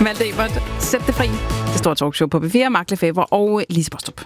Malte Ebert, sæt det fri. Det store talkshow på B4, Mark Lefebvre og Lise Bostrup.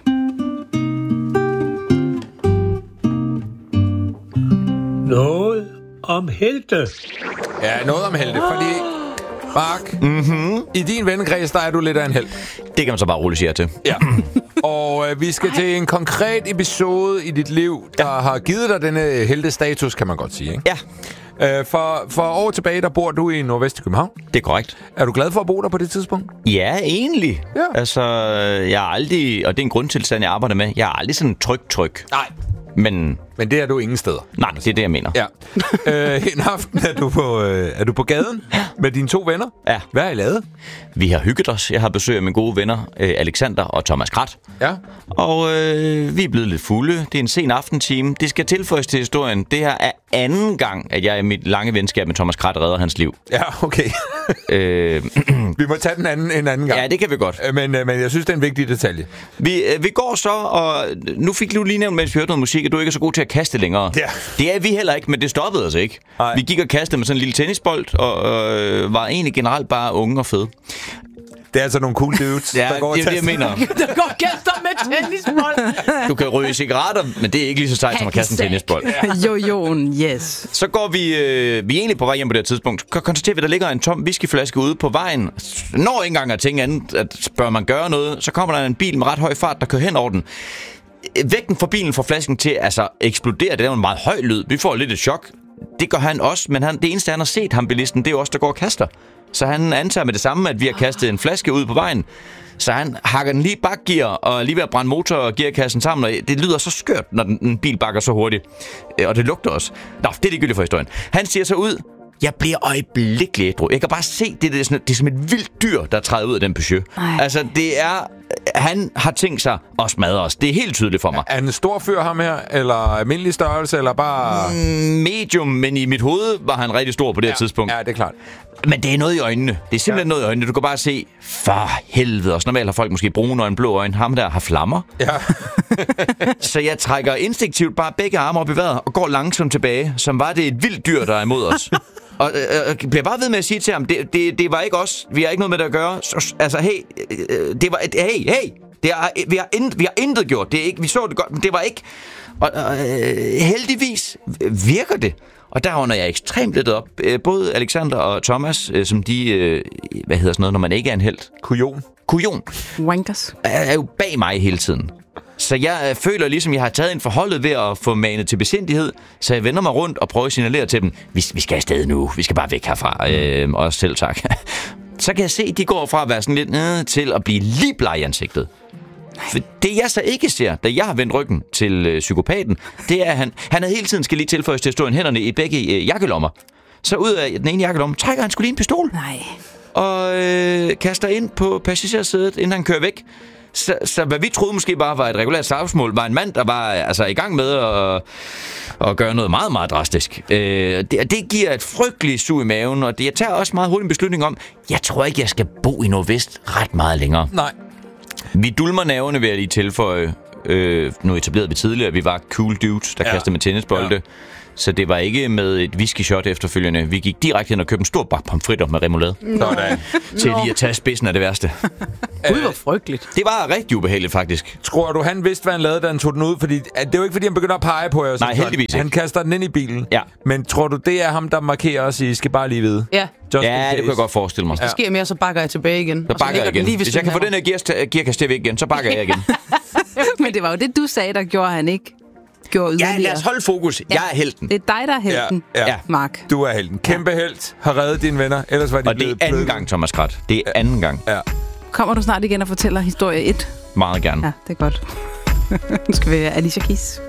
Noget om helte. Ja, noget om helte, fordi... Mark, i din vennekreds, der er du lidt af en helt. Det kan man så bare roligt sige til. Ja. Og vi skal til en konkret episode i dit liv, der har givet dig denne heltestatus, kan man godt sige, ikke? Ja. For år tilbage, der bor du i Nordvest i København. Det er korrekt. Er du glad for at bo der på det tidspunkt? Ja, egentlig. Ja. Altså, jeg er aldrig, og det er en grundtilstand, jeg arbejder med, jeg er aldrig sådan tryk. Nej. Men det er du ingen steder. Nej, det er det, jeg mener. Ja. En aften er du på gaden med dine 2 venner. Ja. Hvad har I lavet? Vi har hygget os. Jeg har besøg af mine gode venner, Alexander og Thomas Krat. Ja. Og vi er blevet lidt fulde. Det er en sen aftentime. Det skal tilføjes til historien. Det her er anden gang, at jeg i mit lange venskab med Thomas Krat redder hans liv. Ja, okay. Vi må tage den en anden gang. Ja, det kan vi godt. Men jeg synes, det er en vigtig detalje. Vi går så, og nu fik du lige nævnt, mens vi hørte noget musik, at du ikke er så god til at kaste længere. Ja. Det er vi heller ikke, men det stoppede os ikke. Nej. Vi gik og kastede med sådan en lille tennisbold, og var egentlig generelt bare unge og fede. Det er altså nogle cool dudes, Ja, der går det er det, jeg mener. Der går kaster med tennisbold. Du kan ryge cigaretter, men det er ikke lige så sejt som at kaste en tennisbold. Jojon, yes. Så går vi er egentlig på vej hjem på det her tidspunkt. Så konstaterer vi, at der ligger en tom whiskyflaske ude på vejen. Når ikke engang at tænke andet, at bør man gøre noget, så kommer der en bil med ret høj fart, der kører hen over den. Vægten fra bilen får flasken til altså eksplodere. Det er jo en meget høj lyd. Vi får lidt et chok. Det gør han også, men det eneste, han har set ham bilisten, det er jo også der går og kaster. Så han antager med det samme, at vi har kastet en flaske ud på vejen. Så han hakker den lige i bakgear og lige ved at brænde motor og gearkassen sammen. Og det lyder så skørt, når en bil bakker så hurtigt. Og det lugter også. Nå, det er ligegyldigt for historien. Han siger så ud, jeg bliver øjeblikkeligt ædru. Jeg kan bare se, det er som et vildt dyr, der træder ud af den Peugeot. Altså, det er... Han har tænkt sig at smadre os. Det er helt tydeligt for mig. Er han en stor fyr, ham her? Eller almindelig størrelse? Eller bare... Medium, men i mit hoved var han rigtig stor på det her tidspunkt. Ja, det er klart. Men det er noget i øjnene. Det er simpelthen noget i øjnene. Du kan bare se, for helvede. Og normalt har folk måske brune øjne, blå øjne. Ham der har flammer. Ja. Så jeg trækker instinktivt bare begge arme op i vejret og går langsomt tilbage, som var det et vildt dyr, der er imod os. Og bliver bare ved med at sige til ham, det var ikke os. Vi har ikke noget med det at gøre. Altså, hey, det var hey. Vi har intet gjort. Det er ikke, vi så det godt, men det var ikke. Og heldigvis virker det. Og der under jeg ekstremt lidt op. Både Alexander og Thomas, som de, hvad hedder sådan noget, når man ikke er en helt? Kujon. Wankers. Er jo bag mig hele tiden. Så jeg føler ligesom, jeg har taget en forholdet ved at få manet til besindighed, så jeg vender mig rundt og prøver at signalere til dem, vi skal afsted nu, vi skal bare væk herfra, og selv tak. Så kan jeg se, at de går fra at være sådan lidt nede til at blive lige bleg i ansigtet. For det jeg så ikke ser, da jeg har vendt ryggen til psykopaten, det er, at han havde hele tiden, skal lige tilføjes til, stå hænderne i begge jakkelommer. Så ud af den ene jakkelomme trækker han sgu lige en pistol. Nej. Og kaster ind på passagersædet, inden han kører væk. Så hvad vi troede måske bare var et regulært slagsmål, var en mand, der var altså i gang med at gøre noget meget, meget drastisk. Det giver et frygteligt sug i maven, og jeg tager også meget hurtigt en beslutning om, jeg tror ikke, jeg skal bo i Nordvest ret meget længere. Nej. Vi dulmer nervene ved at lige tilføje, nu etablerede vi tidligere, vi var cool dudes, der kastede med tennisbolde. Ja. Så det var ikke med et whisky-shot efterfølgende. Vi gik direkte hen og købte en stor bakke pomfritter med remoulade. Sådan. Til lige at tage spidsen af det værste. Gud, hvor frygteligt. Det var rigtig ubehageligt, faktisk. Tror du, han vidste, hvad han lavede, da han tog den ud? Fordi det er jo ikke, fordi han begynder at pege på jer. Nej, heldigvis ikke. Han kaster den ind i bilen. Ja. Men tror du, det er ham, der markerer os i, skal bare lige vide? Ja. Ja, det kunne jeg godt forestille mig. Det sker mere, så bakker jeg tilbage igen. Så bakker jeg igen. Hvis jeg kan få den her gearkasse væk igen, så bakker jeg igen. Men det var jo det, du sagde, der gjorde han ikke. Ja, lad os holde fokus. Jeg er helten. Det er dig, der er helten, Mark. Du er helten. Kæmpe helt. Har reddet dine venner. Ellers var de og det er anden gang, Thomas Krat. Det er anden gang. Ja. Kommer du snart igen og fortæller historie 1? Meget gerne. Ja, det er godt. Nu skal vi have Alicia Keys.